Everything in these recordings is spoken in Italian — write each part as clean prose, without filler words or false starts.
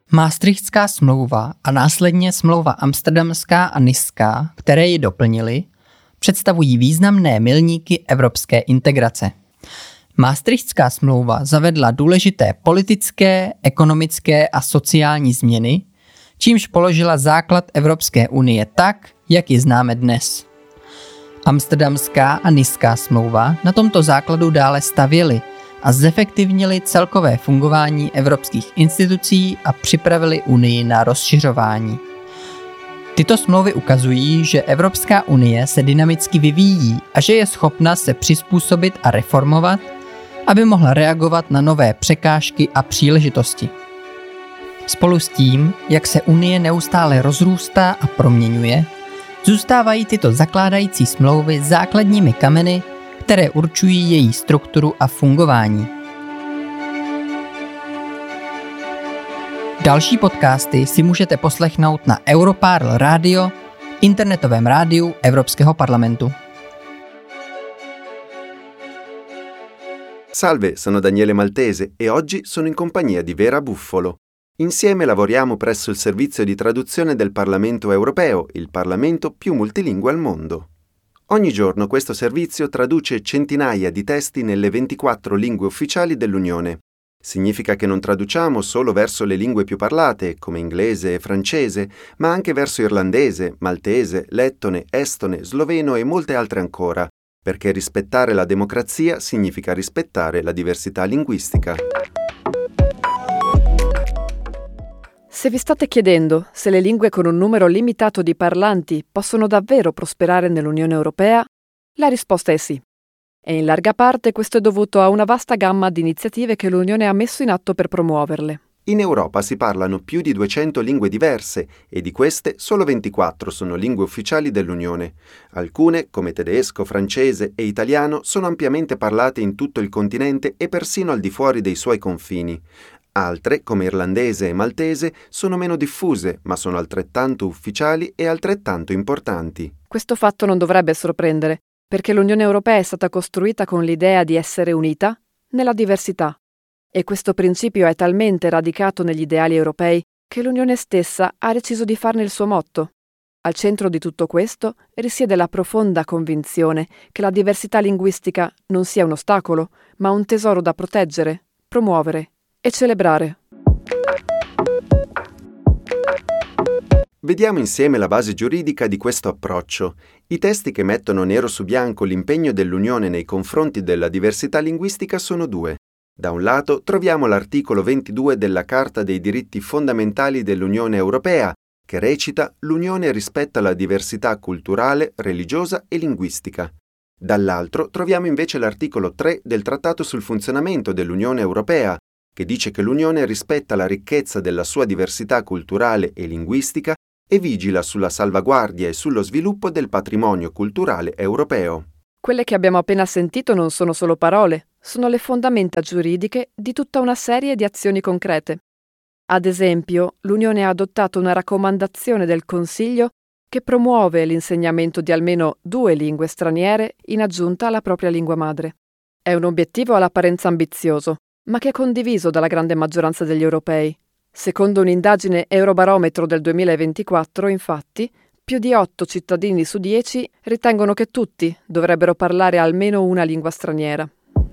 Maastrichtská smlouva a následně smlouva Amsterdamská a Nická, které ji doplnily, představují významné milníky evropské integrace. Maastrichtská smlouva zavedla důležité politické, ekonomické a sociální změny, čímž položila základ Evropské unie tak, jak ji známe dnes. Amsterdamská a Nická smlouva na tomto základu dále stavěly a zefektivnili celkové fungování evropských institucí a připravili Unii na rozšiřování. Tyto smlouvy ukazují, že Evropská unie se dynamicky vyvíjí a že je schopna se přizpůsobit a reformovat, aby mohla reagovat na nové překážky a příležitosti. Spolu s tím, jak se Unie neustále rozrůstá a proměňuje, zůstávají tyto zakládající smlouvy základními kameny, které určují její strukturu a fungování. Další podcasty si můžete poslechnout na Europarl Radio, internetovém rádiu Evropského parlamentu. Salve, sono Daniele Maltese e oggi sono in compagnia di Vera Buffolo. Insieme lavoriamo presso il servizio di traduzione del Parlamento Europeo, il Parlamento più multilingue al mondo. Ogni giorno questo servizio traduce centinaia di testi nelle 24 lingue ufficiali dell'Unione. Significa che non traduciamo solo verso le lingue più parlate, come inglese e francese, ma anche verso irlandese, maltese, lettone, estone, sloveno e molte altre ancora, perché rispettare la democrazia significa rispettare la diversità linguistica. Se vi state chiedendo se le lingue con un numero limitato di parlanti possono davvero prosperare nell'Unione Europea, la risposta è sì. E in larga parte questo è dovuto a una vasta gamma di iniziative che l'Unione ha messo in atto per promuoverle. In Europa si parlano più di 200 lingue diverse e di queste solo 24 sono lingue ufficiali dell'Unione. Alcune, come tedesco, francese e italiano, sono ampiamente parlate in tutto il continente e persino al di fuori dei suoi confini. Altre, come irlandese e maltese, sono meno diffuse, ma sono altrettanto ufficiali e altrettanto importanti. Questo fatto non dovrebbe sorprendere, perché l'Unione Europea è stata costruita con l'idea di essere unita nella diversità. E questo principio è talmente radicato negli ideali europei che l'Unione stessa ha deciso di farne il suo motto. Al centro di tutto questo risiede la profonda convinzione che la diversità linguistica non sia un ostacolo, ma un tesoro da proteggere, promuovere e celebrare. Vediamo insieme la base giuridica di questo approccio. I testi che mettono nero su bianco l'impegno dell'Unione nei confronti della diversità linguistica sono due. Da un lato troviamo l'articolo 22 della Carta dei diritti fondamentali dell'Unione Europea, che recita «L'Unione rispetta la diversità culturale, religiosa e linguistica». Dall'altro troviamo invece l'articolo 3 del Trattato sul funzionamento dell'Unione Europea, che dice che l'Unione rispetta la ricchezza della sua diversità culturale e linguistica e vigila sulla salvaguardia e sullo sviluppo del patrimonio culturale europeo. Quelle che abbiamo appena sentito non sono solo parole, sono le fondamenta giuridiche di tutta una serie di azioni concrete. Ad esempio, l'Unione ha adottato una raccomandazione del Consiglio che promuove l'insegnamento di almeno 2 lingue straniere in aggiunta alla propria lingua madre. È un obiettivo all'apparenza ambizioso, ma che è condiviso dalla grande maggioranza degli europei. Secondo un'indagine Eurobarometro del 2024, infatti, più di 8 cittadini su 10 ritengono che tutti dovrebbero parlare almeno una lingua straniera.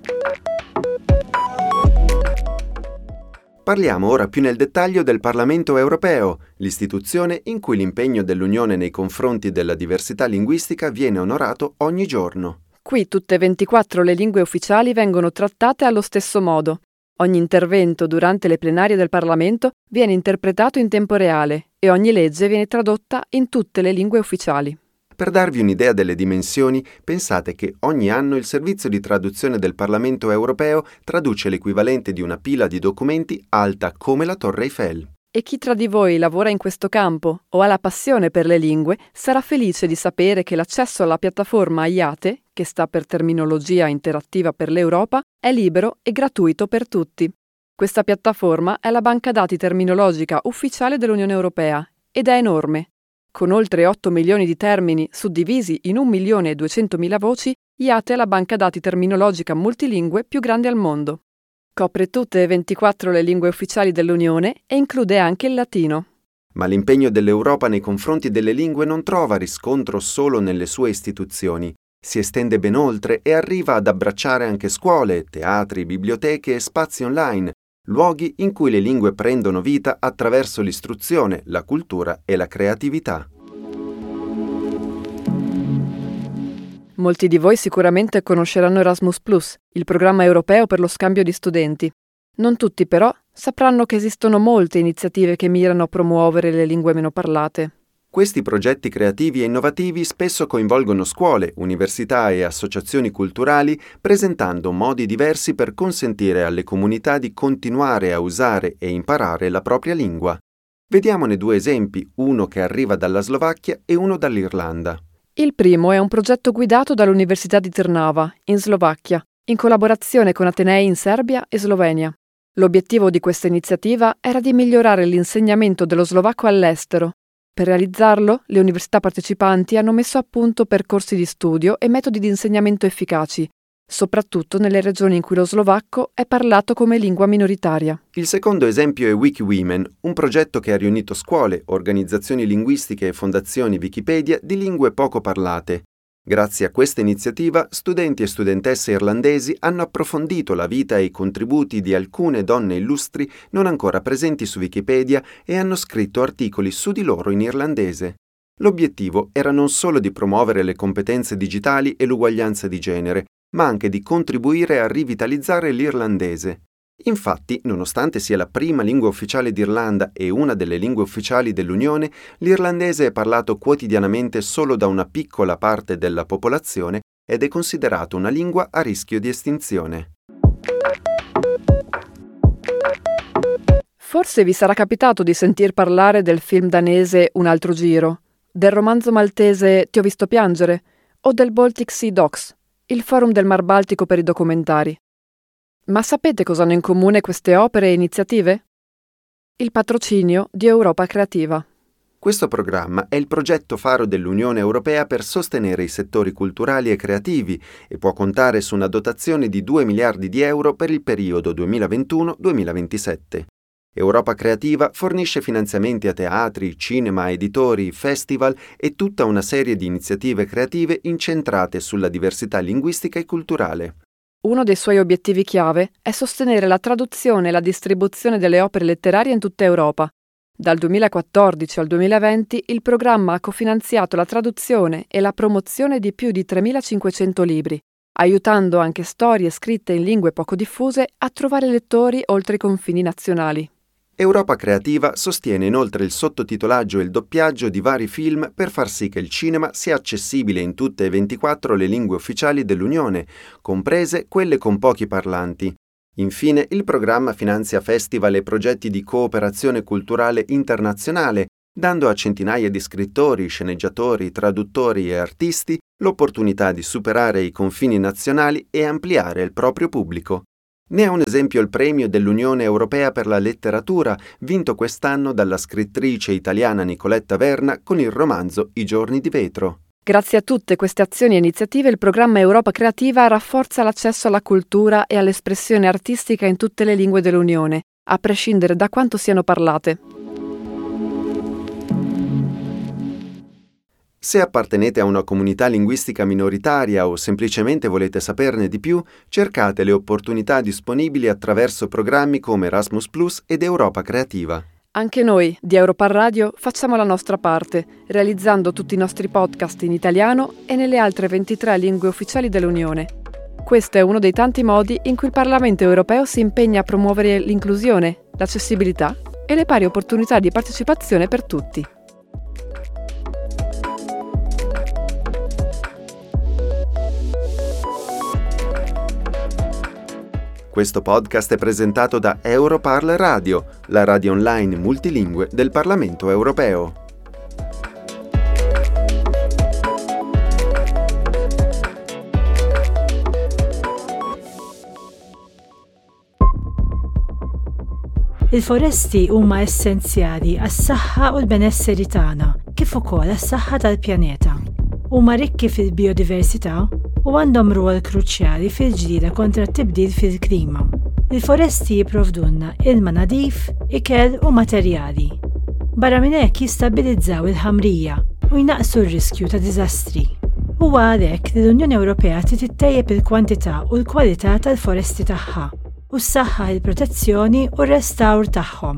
Parliamo ora più nel dettaglio del Parlamento Europeo, l'istituzione in cui l'impegno dell'Unione nei confronti della diversità linguistica viene onorato ogni giorno. Qui tutte e 24 le lingue ufficiali vengono trattate allo stesso modo. Ogni intervento durante le plenarie del Parlamento viene interpretato in tempo reale e ogni legge viene tradotta in tutte le lingue ufficiali. Per darvi un'idea delle dimensioni, pensate che ogni anno il servizio di traduzione del Parlamento Europeo traduce l'equivalente di una pila di documenti alta come la Torre Eiffel. E chi tra di voi lavora in questo campo o ha la passione per le lingue sarà felice di sapere che l'accesso alla piattaforma IATE, che sta per Terminologia Interattiva per l'Europa, è libero e gratuito per tutti. Questa piattaforma è la banca dati terminologica ufficiale dell'Unione Europea ed è enorme. Con oltre 8 milioni di termini suddivisi in 1.200.000 voci, IATE è la banca dati terminologica multilingue più grande al mondo. Copre tutte e 24 le lingue ufficiali dell'Unione e include anche il latino. Ma l'impegno dell'Europa nei confronti delle lingue non trova riscontro solo nelle sue istituzioni. Si estende ben oltre e arriva ad abbracciare anche scuole, teatri, biblioteche e spazi online, luoghi in cui le lingue prendono vita attraverso l'istruzione, la cultura e la creatività. Molti di voi sicuramente conosceranno Erasmus+, il programma europeo per lo scambio di studenti. Non tutti però sapranno che esistono molte iniziative che mirano a promuovere le lingue meno parlate. Questi progetti creativi e innovativi spesso coinvolgono scuole, università e associazioni culturali, presentando modi diversi per consentire alle comunità di continuare a usare e imparare la propria lingua. Vediamone 2 esempi, uno che arriva dalla Slovacchia e uno dall'Irlanda. Il primo è un progetto guidato dall'Università di Trnava, in Slovacchia, in collaborazione con atenei in Serbia e Slovenia. L'obiettivo di questa iniziativa era di migliorare l'insegnamento dello slovacco all'estero. Per realizzarlo, le università partecipanti hanno messo a punto percorsi di studio e metodi di insegnamento efficaci, soprattutto nelle regioni in cui lo slovacco è parlato come lingua minoritaria. Il secondo esempio è WikiWomen, un progetto che ha riunito scuole, organizzazioni linguistiche e fondazioni Wikipedia di lingue poco parlate. Grazie a questa iniziativa, studenti e studentesse irlandesi hanno approfondito la vita e i contributi di alcune donne illustri non ancora presenti su Wikipedia e hanno scritto articoli su di loro in irlandese. L'obiettivo era non solo di promuovere le competenze digitali e l'uguaglianza di genere, ma anche di contribuire a rivitalizzare l'irlandese. Infatti, nonostante sia la prima lingua ufficiale d'Irlanda e una delle lingue ufficiali dell'Unione, l'irlandese è parlato quotidianamente solo da una piccola parte della popolazione ed è considerato una lingua a rischio di estinzione. Forse vi sarà capitato di sentir parlare del film danese Un altro giro, del romanzo maltese Ti ho visto piangere o del Baltic Sea Docs, il forum del Mar Baltico per i documentari. Ma sapete cosa hanno in comune queste opere e iniziative? Il patrocinio di Europa Creativa. Questo programma è il progetto faro dell'Unione Europea per sostenere i settori culturali e creativi e può contare su una dotazione di 2 miliardi di euro per il periodo 2021-2027. Europa Creativa fornisce finanziamenti a teatri, cinema, editori, festival e tutta una serie di iniziative creative incentrate sulla diversità linguistica e culturale. Uno dei suoi obiettivi chiave è sostenere la traduzione e la distribuzione delle opere letterarie in tutta Europa. Dal 2014 al 2020 il programma ha cofinanziato la traduzione e la promozione di più di 3.500 libri, aiutando anche storie scritte in lingue poco diffuse a trovare lettori oltre i confini nazionali. Europa Creativa sostiene inoltre il sottotitolaggio e il doppiaggio di vari film per far sì che il cinema sia accessibile in tutte e 24 le lingue ufficiali dell'Unione, comprese quelle con pochi parlanti. Infine, il programma finanzia festival e progetti di cooperazione culturale internazionale, dando a centinaia di scrittori, sceneggiatori, traduttori e artisti l'opportunità di superare i confini nazionali e ampliare il proprio pubblico. Ne è un esempio il premio dell'Unione Europea per la letteratura, vinto quest'anno dalla scrittrice italiana Nicoletta Verna con il romanzo I giorni di vetro. Grazie a tutte queste azioni e iniziative, il programma Europa Creativa rafforza l'accesso alla cultura e all'espressione artistica in tutte le lingue dell'Unione, a prescindere da quanto siano parlate. Se appartenete a una comunità linguistica minoritaria o semplicemente volete saperne di più, cercate le opportunità disponibili attraverso programmi come Erasmus+ ed Europa Creativa. Anche noi, di Europar Radio, facciamo la nostra parte, realizzando tutti i nostri podcast in italiano e nelle altre 23 lingue ufficiali dell'Unione. Questo è uno dei tanti modi in cui il Parlamento europeo si impegna a promuovere l'inclusione, l'accessibilità e le pari opportunità di partecipazione per tutti. Questo podcast è presentato da Europarl Radio, la radio online multilingue del Parlamento europeo. Il-foresti huma essenzjali għas-saħħa u l-benesseri tagħna, kif ukoll għas-saħħa tal-pjaneta. Huma rikki fil-biodiversità u għandhom rwol kruċjali fil-ġlieda kontra t-tibdil fil-klima. Il-foresti jipprovdulna ilma nadif, ikel u materjali. Barra minn hekk jistabilizzaw il-ħamrija u jnaqsu r-riskju ta' diżastri. Huwa għalhekk li l-Unjoni Ewropea trid tittejjeb il-kwantità u l-kwalità tal-foresti tagħha u ssaħħaħ il-protezzjoni u r-restawr tagħhom.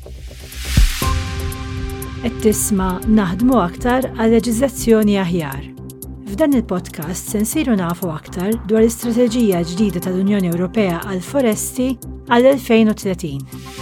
Qed tisma' naħdmu aktar għal leġiżlazzjoni aħjar. F'dan il-podcast se nsiru nafu aktar dwar l-istrateġija ġdida tal-Unjoni Ewropea għall-foresti għal-2030.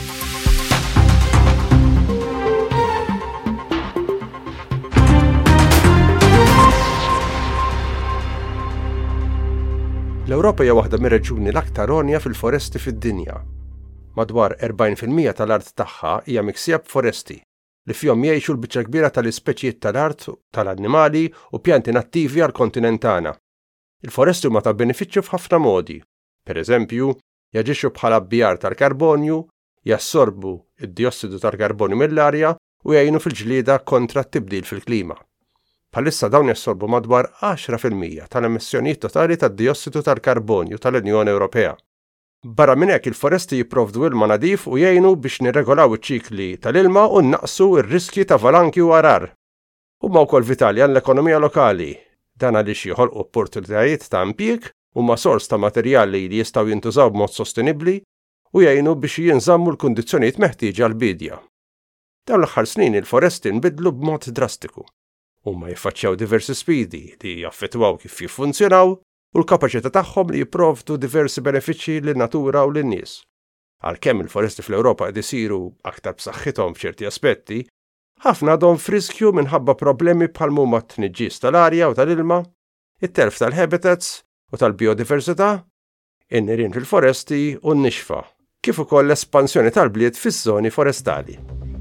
L-Ewropa hija waħda mir-reġjuni l-aktar għonja fil-foresti fid-dinja. Madwar 40% tal-art tagħha hija miksija b'foresti li fihom jgħixu l-biċċa kbira tal-ispeċijiet tal-art, tal-annimali u pjanti nattivi għall-kontinent tagħna. Il-foresti huma ta' benefiċċju f'ħafna modi. Pereżempju, jaġixxu bħala bbijar tal-karbonju, jassorbu id-diossidu tal-karbonju mill-arja u jgħinu fil-ġlieda kontra t-tibdil fil-klima. Bħalissa dawn jassorbu madwar 10% tal-emissjonijiet totali tad-diossidu tal-karbonju tal-Unjoni Ewropea. Barra minn hekk il-foresti jipprovdu ilma nadif u jgħinu biex nirregolaw iċ-ċikli tal-ilma u naqsu r-riskji ta' valanki u arar. Huma wkoll vitali għall-ekonomija lokali. Dan għaliex joħolqu opportunitajiet ta' impjieg huma sors ta' materjali li jistgħu jintużaw b'mod sostenibbli u jgħinu biex jinżammu l-kundizzjonijiet meħtieġa għall-bidja. Dawn l-aħħar snin il-foresti nbidlu b'mod drastiku. Huma jiffaċċjaw diversi sfidi li jaffettwaw kif jiffunzjonaw u l-kapaċità tagħhom li jipprovdu diversi benefiċċji lin-natura u lin-nies. Għalkemm il-foresti fl-Ewropa qed isiru aktar b'saħħithom f'ċerti aspetti, ħafna għadhom f'riskju minħabba problemi bħal huma t-tniġġis tal-arja u tal-ilma, it-telf tal-habitats u tal-biodiversità, in-nirien fil-foresti u n-nixfa, kif ukoll l-espansjoni tal-bliet fiż-żoni forestali.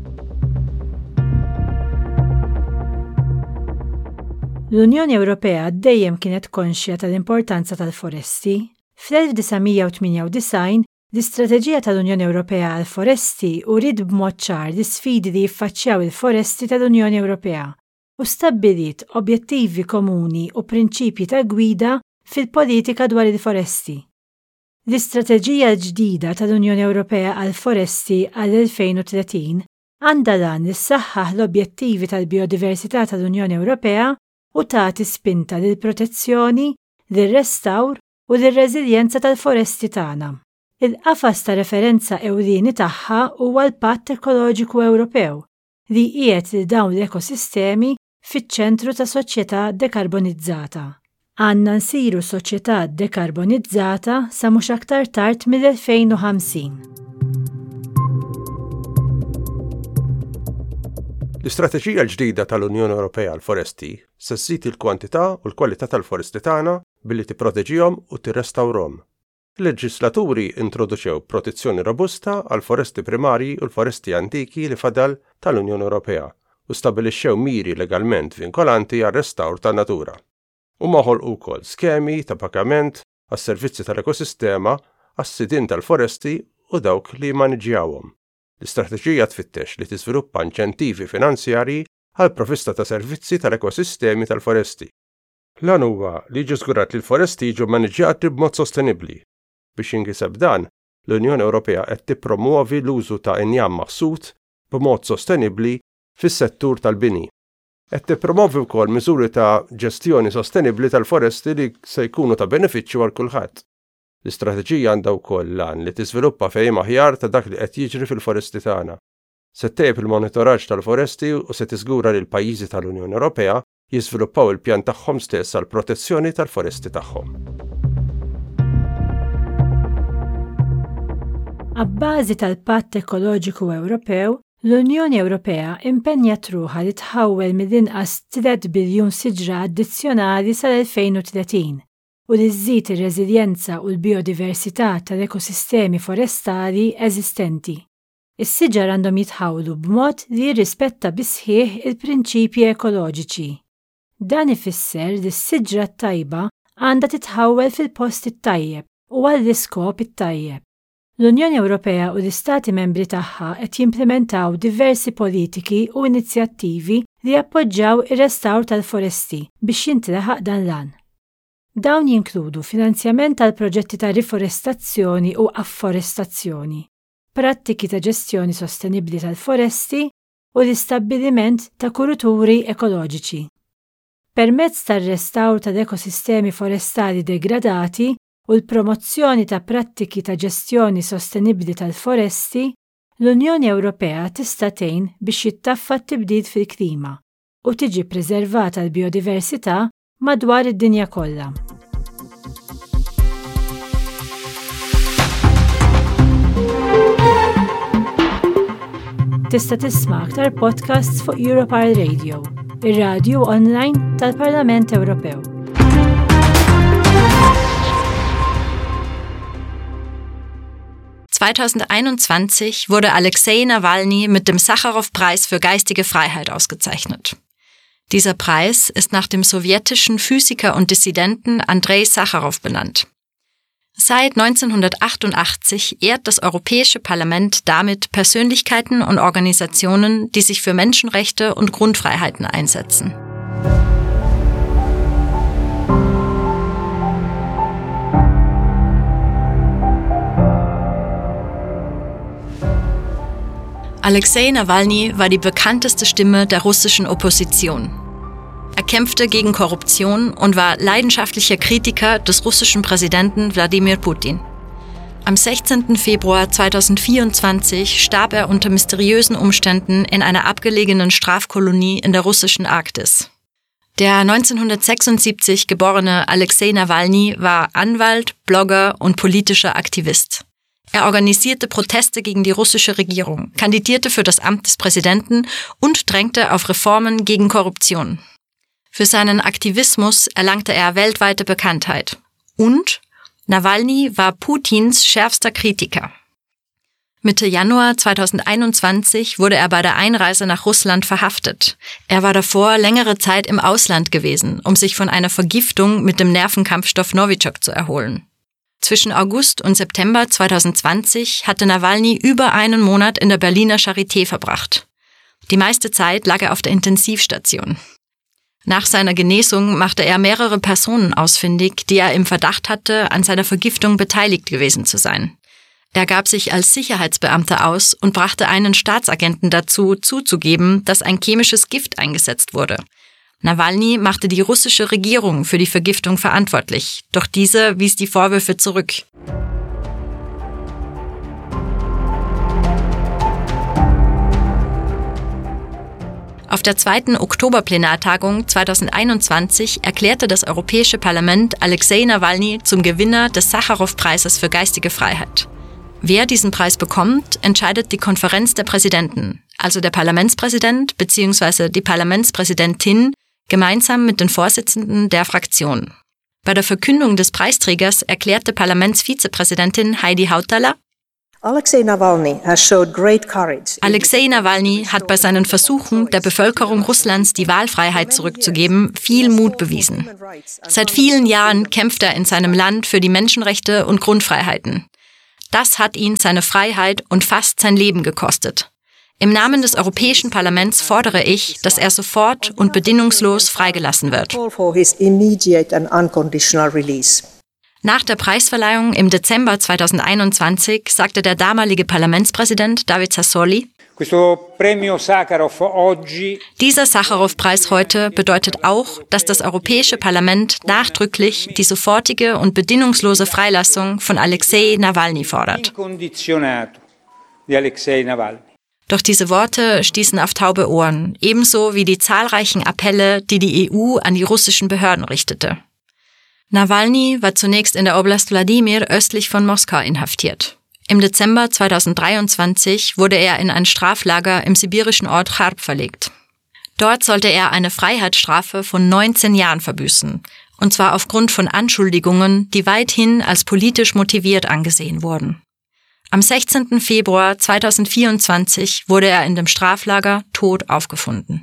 L-Unjoni Ewropea dejjem kienet konxja tal-importanza tal-foresti. Fl-1998 l-Istrateġija tal-Unjoni Ewropea għall-Foresti uried b'mod ċar l-isfidi li jiffaċċjaw il-foresti tal-Unjoni Ewropea u stabbiliet objettivi komuni u prinċipji ta' gwida fil-politika dwar il-foresti. L-Istrateġija ġdida tal-Unjoni Ewropea għall-Foresti għall-2030 għandha lan li ssaħħaħ l-objettivi tal-biodiversità tal-Unjoni Ewropea u tagħti spinta lil protezzjoni, lir-restawr u lir-reżiljenza tal-foresti tagħna. Il-qafas ta' referenza ewlieni tagħha huwa l-Patt Ekoloġiku Ewropew li qiegħed lil dawn l-ekosistemi fiċ-ċentru ta' soċjetà dekarbonizzata. Għandna nsiru soċjetà dekarbonizzata sa mhux aktar tard mill-2050. L-istrateġija l-ġdida tal-Unjoni Ewropea għall-foresti se żżid il-kwantità u l-kwalità tal-foresti tagħna billi tipproteġihom u tirrestawrhom. Il-leġislaturi introduċew protezzjoni robusta għall-foresti primarji u l-foresti antiki li fadal tal-Unjoni Ewropea u stabbilixxew miri legalment vinkolanti għar-restawr tan-natura. U ħolqu wkoll skemi ta' pagament għas-servizzi tal-ekosistema għas-sidien tal-foresti u dawk li jmaniġġjawhom. L-istrateġija tfittex li tiżviluppa inċentivi finanzjarji għal provvista ta' servizzi tal-ekosistemi tal-foresti. Lan huwa li jiġi żgurat li l-foresti jiġu maniġġjati b'mod sostenibbli. Biex jinkiseb dan, l-Unjoni Ewropea qed tippromuovi l-użu ta' injam maħsud b'mod sostenibbli fis-settur tal-bini. Qed tippromovi wkoll miżuri ta' ġestjoni sostenibbli tal-foresti li se jkunu ta' benefiċċju għal kulħadd. L-istrateġija għandha wkoll lan li tiżviluppa fejn aħjar ta' dak li qed jiġri fil-foresti tagħna. Se tejjeb il-monitoraġġ tal-foresti u se tiżgura li l-pajjiżi tal-Unjoni Ewropea jiżviluppaw il-pjan tagħhom stess għall protezzjoni tal-foresti tagħhom. Abbażi tal-Patt Ekoloġiku Ewropew, l-Unjoni Ewropea impenjat ruħha li tħawwel mill-inqas 3 biljun siġra addizzjonali sal-2030 u li żżid ir-reżiljenza u l-biodiversità tal-ekosistemi forestali eżistenti. Is-siġar għandhom jitħawlu b'mod li jirrispetta bisħieħ il-prinċipji ekoloġiċi. Dan ifisser li s-siġra tajba għandha titħawwel fil-post it-tajjeb u għall-iskop it-tajjeb. L-Unjoni Ewropea u l-Istati membri tagħha qed jimplementaw diversi politiki u inizjattivi li jappoġġjaw ir-restawr tal-foresti biex jintlaħaq dan l-għan. Dawn jinkludu finanzjament tal proġetti ta' riforestazzjoni u afforestazzjoni, prattiki ta' ġestjoni sostenibbli tal-foresti u l-istabbiliment ta' kulturi ekoloġiċi. Permezz tar-restawr tal-ekosistemi forestali degradati u l-promozzjoni ta' prattiki ta' ġestjoni sostenibbli tal-foresti, l-Unjoni Ewropea tista' tgħin biex jittaffa t-tibdil fil-klima u tiġi preservata l-biodiversità madwar id-dinja kollha. Tista' tisma' aktar podcasts fuq Europarl Radio, ir-radju online tal-Parlament Ewropew. (2021) wurde Alexei Nawalny mit dem Sacharow-Preis für geistige Freiheit ausgezeichnet. Dieser Preis ist nach dem sowjetischen Physiker und Dissidenten Andrei Sacharow benannt. Seit 1988 ehrt das Europäische Parlament damit Persönlichkeiten und Organisationen, die sich für Menschenrechte und Grundfreiheiten einsetzen. Alexei Nawalny war die bekannteste Stimme der russischen Opposition. Er kämpfte gegen Korruption und war leidenschaftlicher Kritiker des russischen Präsidenten Wladimir Putin. Am 16. Februar 2024 starb er unter mysteriösen Umständen in einer abgelegenen Strafkolonie in der russischen Arktis. Der 1976 geborene Alexei Nawalny war Anwalt, Blogger und politischer Aktivist. Er organisierte Proteste gegen die russische Regierung, kandidierte für das Amt des Präsidenten und drängte auf Reformen gegen Korruption. Für seinen Aktivismus erlangte er weltweite Bekanntheit. Und Nawalny war Putins schärfster Kritiker. Mitte Januar 2021 wurde er bei der Einreise nach Russland verhaftet. Er war davor längere Zeit im Ausland gewesen, um sich von einer Vergiftung mit dem Nervenkampfstoff Novichok zu erholen. Zwischen August und September 2020 hatte Nawalny über einen Monat in der Berliner Charité verbracht. Die meiste Zeit lag er auf der Intensivstation. Nach seiner Genesung machte er mehrere Personen ausfindig, die er im Verdacht hatte, an seiner Vergiftung beteiligt gewesen zu sein. Er gab sich als Sicherheitsbeamter aus und brachte einen Staatsagenten dazu, zuzugeben, dass ein chemisches Gift eingesetzt wurde. Nawalny machte die russische Regierung für die Vergiftung verantwortlich, doch diese wies die Vorwürfe zurück. Auf der 2. Oktoberplenartagung 2021 erklärte das Europäische Parlament Alexei Nawalny zum Gewinner des Sacharow-Preises für geistige Freiheit. Wer diesen Preis bekommt, entscheidet die Konferenz der Präsidenten, also der Parlamentspräsident bzw. die Parlamentspräsidentin, gemeinsam mit den Vorsitzenden der Fraktion. Bei der Verkündung des Preisträgers erklärte Parlamentsvizepräsidentin Heidi Hautala: Alexei Nawalny hat bei seinen Versuchen, der Bevölkerung Russlands die Wahlfreiheit zurückzugeben, viel Mut bewiesen. Seit vielen Jahren kämpft er in seinem Land für die Menschenrechte und Grundfreiheiten. Das hat ihn seine Freiheit und fast sein Leben gekostet. Im Namen des Europäischen Parlaments fordere ich, dass er sofort und bedingungslos freigelassen wird. Nach der Preisverleihung im Dezember 2021 sagte der damalige Parlamentspräsident David Sassoli: Dieser Sacharow-Preis heute bedeutet auch, dass das Europäische Parlament nachdrücklich die sofortige und bedingungslose Freilassung von Alexei Nawalny fordert. Doch diese Worte stießen auf taube Ohren, ebenso wie die zahlreichen Appelle, die die EU an die russischen Behörden richtete. Nawalny war zunächst in der Oblast Wladimir östlich von Moskau inhaftiert. Im Dezember 2023 wurde er in ein Straflager im sibirischen Ort Charb verlegt. Dort sollte er eine Freiheitsstrafe von 19 Jahren verbüßen, und zwar aufgrund von Anschuldigungen, die weithin als politisch motiviert angesehen wurden. Am 16. Februar 2024 wurde er in dem Straflager tot aufgefunden.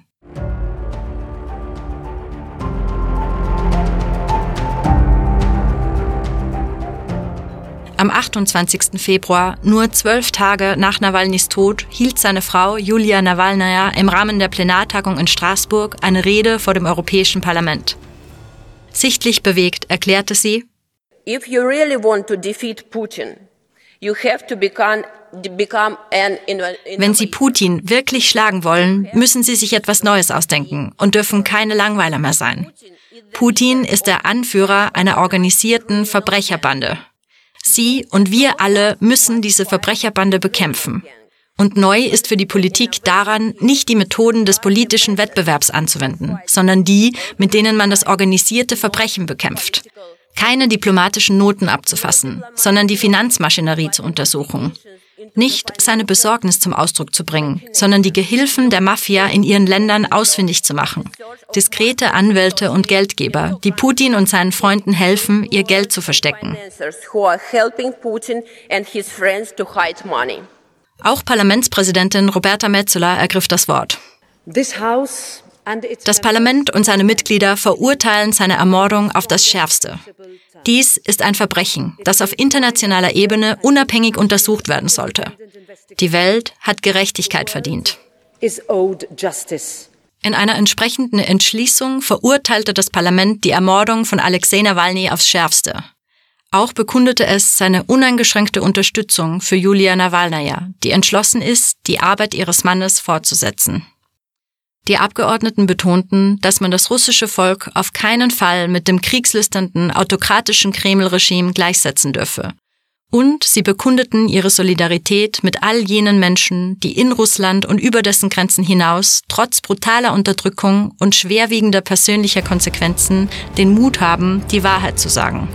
Am 28. Februar, nur 12 Tage nach Nawalnys Tod, hielt seine Frau Julia Nawalnaja im Rahmen der Plenartagung in Straßburg eine Rede vor dem Europäischen Parlament. Sichtlich bewegt erklärte sie: If you really want to defeat Putin, you have to become an Wenn Sie Putin wirklich schlagen wollen, müssen Sie sich etwas Neues ausdenken und dürfen keine Langweiler mehr sein. Putin ist der Anführer einer organisierten Verbrecherbande. Sie und wir alle müssen diese Verbrecherbande bekämpfen. Und neu ist für die Politik daran, nicht die Methoden des politischen Wettbewerbs anzuwenden, sondern die, mit denen man das organisierte Verbrechen bekämpft. Keine diplomatischen Noten abzufassen, sondern die Finanzmaschinerie zu untersuchen. Nicht seine Besorgnis zum Ausdruck zu bringen, sondern die Gehilfen der Mafia in ihren Ländern ausfindig zu machen. Diskrete Anwälte und Geldgeber, die Putin und seinen Freunden helfen, ihr Geld zu verstecken. Auch Parlamentspräsidentin Roberta Metsola ergriff das Wort. Das Parlament und seine Mitglieder verurteilen seine Ermordung auf das Schärfste. Dies ist ein Verbrechen, das auf internationaler Ebene unabhängig untersucht werden sollte. Die Welt hat Gerechtigkeit verdient. In einer entsprechenden Entschließung verurteilte das Parlament die Ermordung von Alexei Nawalny aufs Schärfste. Auch bekundete es seine uneingeschränkte Unterstützung für Julia Nawalnaja, die entschlossen ist, die Arbeit ihres Mannes fortzusetzen. Die Abgeordneten betonten, dass man das russische Volk auf keinen Fall mit dem kriegslüsternden, autokratischen Kreml-Regime gleichsetzen dürfe. Und sie bekundeten ihre Solidarität mit all jenen Menschen, die in Russland und über dessen Grenzen hinaus, trotz brutaler Unterdrückung und schwerwiegender persönlicher Konsequenzen, den Mut haben, die Wahrheit zu sagen.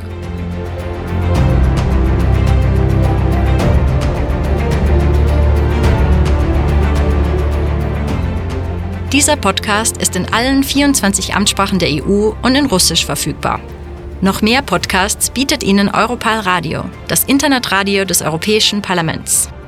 Dieser Podcast ist in allen 24 Amtssprachen der EU und in Russisch verfügbar. Noch mehr Podcasts bietet Ihnen Europal Radio, das Internetradio des Europäischen Parlaments.